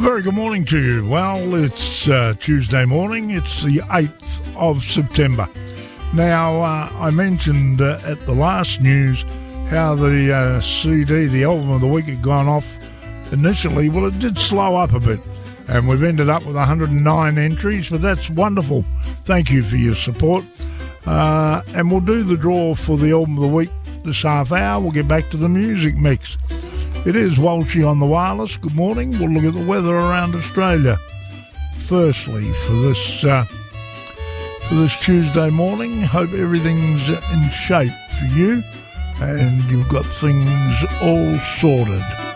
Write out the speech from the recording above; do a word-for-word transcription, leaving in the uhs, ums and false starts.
very good morning to you. Well, it's uh, Tuesday morning. It's the eighth of September. Now, uh, I mentioned uh, at the last news how the uh, C D, the album of the week, had gone off initially. Well, it did slow up a bit, and we've ended up with one hundred nine entries, but that's wonderful. Thank you for your support. Uh, and we'll do the draw for the album of the week this half hour. We'll get back to the music mix. It is Walshy on the wireless. Good morning. We'll look at the weather around Australia. Firstly, for this uh, for this Tuesday morning, hope everything's in shape for you and you've got things all sorted.